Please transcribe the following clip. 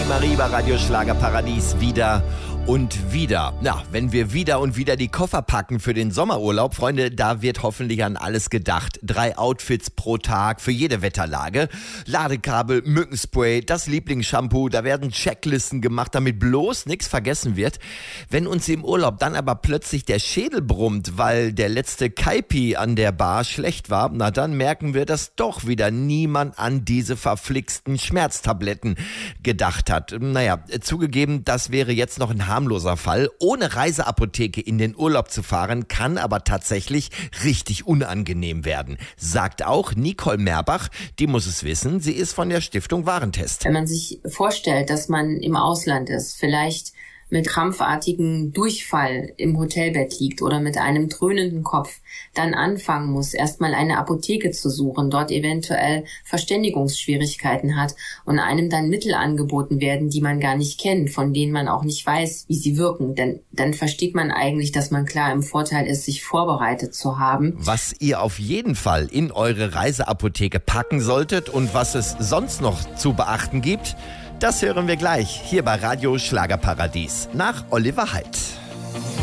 Marie bei Radio Schlagerparadies wieder und wieder. Na, wenn wir wieder und wieder die Koffer packen für den Sommerurlaub, Freunde, da wird hoffentlich an alles gedacht. 3 Outfits pro Tag für jede Wetterlage. Ladekabel, Mückenspray, das Lieblingsshampoo, da werden Checklisten gemacht, damit bloß nichts vergessen wird. Wenn uns im Urlaub dann aber plötzlich der Schädel brummt, weil der letzte Kaipi an der Bar schlecht war, na dann merken wir, dass doch wieder niemand an diese verflixten Schmerztabletten gedacht hat. Naja, zugegeben, das wäre jetzt noch ein harmloser Fall. Ohne Reiseapotheke in den Urlaub zu fahren, kann aber tatsächlich richtig unangenehm werden. Sagt auch Nicole Merbach, die muss es wissen, sie ist von der Stiftung Warentest. Wenn man sich vorstellt, dass man im Ausland ist, vielleicht mit krampfartigem Durchfall im Hotelbett liegt oder mit einem dröhnenden Kopf, dann anfangen muss, erstmal eine Apotheke zu suchen, dort eventuell Verständigungsschwierigkeiten hat und einem dann Mittel angeboten werden, die man gar nicht kennt, von denen man auch nicht weiß, wie sie wirken. Denn dann versteht man eigentlich, dass man klar im Vorteil ist, sich vorbereitet zu haben. Was ihr auf jeden Fall in eure Reiseapotheke packen solltet und was es sonst noch zu beachten gibt, das hören wir gleich hier bei Radio Schlagerparadies nach Oliver Heidt.